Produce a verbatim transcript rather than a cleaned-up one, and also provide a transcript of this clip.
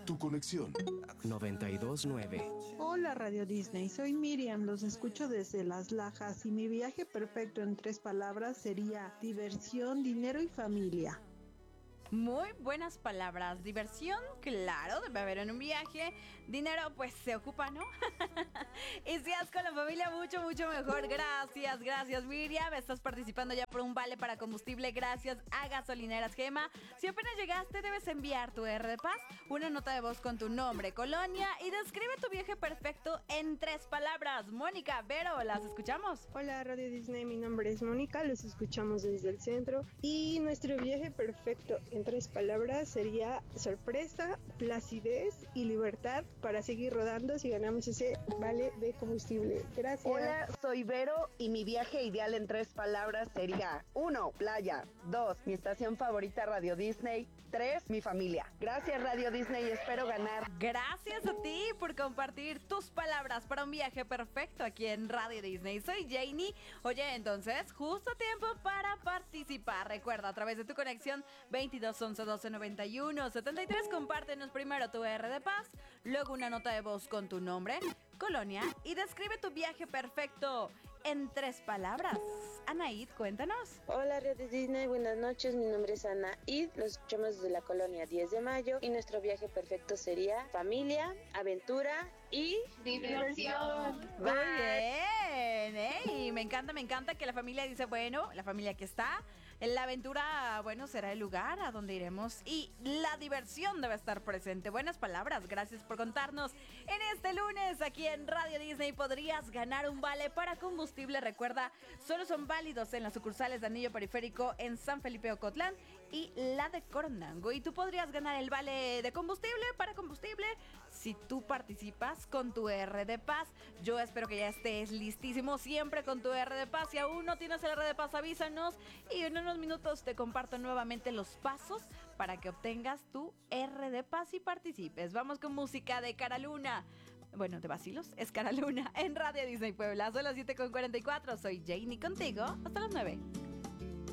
Tu conexión. noventa y dos nueve. Hola Radio Disney, soy Miriam, los escucho desde Las Lajas y mi viaje perfecto en tres palabras sería diversión, dinero y familia. Muy buenas palabras. Diversión, claro, debe haber en un viaje. Dinero, pues se ocupa, ¿no? Y si has con la familia, mucho, mucho mejor. Gracias, gracias, Miriam. Estás participando ya por un vale para combustible gracias a Gasolineras Gema. Si apenas llegaste, debes enviar tu R de Paz, una nota de voz con tu nombre, colonia y describe tu viaje perfecto en tres palabras. Mónica, Vero, las escuchamos. Hola Radio Disney, mi nombre es Mónica, los escuchamos desde el centro y nuestro viaje perfecto en tres palabras sería sorpresa, placidez y libertad para seguir rodando si ganamos ese vale de combustible. Gracias. Hola, soy Vero y mi viaje ideal en tres palabras sería uno, playa, dos, mi estación favorita Radio Disney, tres, mi familia. Gracias Radio Disney, espero ganar. Gracias a ti por compartir tus palabras para un viaje perfecto aquí en Radio Disney. Soy Janie. Oye, entonces, justo tiempo para participar. Recuerda, a través de tu conexión veintidós once doce noventa y uno setenta y tres, compártenos primero tu R de Paz, luego una nota de voz con tu nombre, colonia y describe tu viaje perfecto en tres palabras. Anaid, cuéntanos. Hola Radio Disney, buenas noches, mi nombre es Anaid, los escuchamos desde la colonia diez de mayo y nuestro viaje perfecto sería familia, aventura y diversión. Muy bien, ¡ey! Me encanta, me encanta que la familia dice, bueno, la familia que está, la aventura, bueno, será el lugar a donde iremos y la diversión debe estar presente. Buenas palabras, gracias por contarnos. En este lunes, aquí en Radio Disney, podrías ganar un vale para combustible. Recuerda, solo son válidos en las sucursales de Anillo Periférico en San Felipe Ocotlán y la de Coronango. Y tú podrías ganar el vale de combustible para combustible si tú participas con tu R de Paz. Yo espero que ya estés listísimo siempre con tu R de Paz. Si aún no tienes el R de Paz, avísanos y en unos minutos te comparto nuevamente los pasos para que obtengas tu R de Paz y participes. Vamos con música de Cara Luna. Bueno, de vacilos, es Cara Luna en Radio Disney Puebla. Son las siete con cuarenta y cuatro. Soy Janie contigo hasta las nueve.